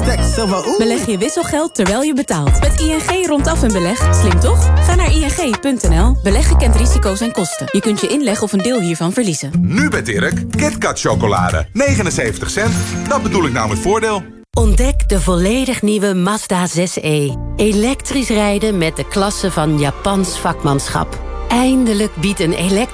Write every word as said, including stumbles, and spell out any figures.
Tekst, Silva, oeh. Beleg je wisselgeld terwijl je betaalt. Met I N G rondaf en beleg. Slim toch? Ga naar I N G punt N L. Beleggen kent risico's en kosten. Je kunt je inleg of een deel hiervan verliezen. Nu bij Dirk, KitKat chocolade. negenenzeventig cent. Dat bedoel ik nou met voordeel. Ontdek de volledig nieuwe Mazda zes e. Elektrisch rijden met de klasse van Japans vakmanschap. Eindelijk biedt een elektrische